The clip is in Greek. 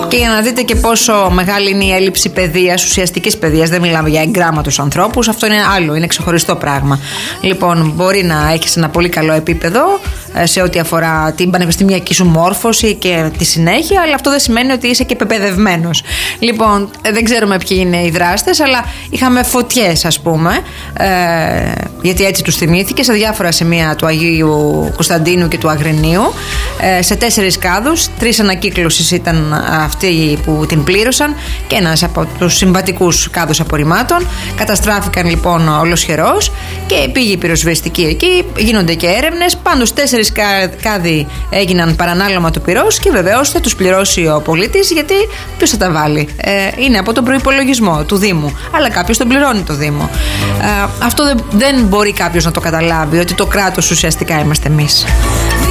Και για να δείτε και πόσο μεγάλη είναι η έλλειψη παιδείας, ουσιαστικής παιδείας, δεν μιλάμε για εγγράμματους ανθρώπους, αυτό είναι άλλο, είναι ξεχωριστό πράγμα. Λοιπόν, μπορεί να έχεις ένα πολύ καλό επίπεδο σε ό,τι αφορά την πανεπιστημιακή σου μόρφωση και τη συνέχεια, αλλά αυτό δεν σημαίνει ότι είσαι και πεπαιδευμένος. Λοιπόν, δεν ξέρουμε ποιοι είναι οι δράστες, αλλά είχαμε φωτιές, ας πούμε, γιατί έτσι τους θυμήθηκε, σε διάφορα σημεία του Αγίου Κωνσταντίνου και του Αγρινίου, σε 4 κάδους. 3 ανακύκλωσης ήταν αυτοί που την πλήρωσαν και ένας από τους συμβατικούς κάδους απορριμμάτων. Καταστράφηκαν λοιπόν ολοσχερός και πήγε η πυροσβεστική εκεί. Γίνονται και έρευνες. Πάντως 4 κάδοι έγιναν παρανάλωμα του πυρός και βεβαίως θα τους πληρώσει ο πολίτης, γιατί ποιος θα τα βάλει? Είναι από τον προϋπολογισμό του Δήμου, αλλά κάποιος τον πληρώνει το Δήμο. Αυτό δεν μπορεί κάποιος να το καταλάβει, ότι το κράτος ουσιαστικά είμαστε εμείς.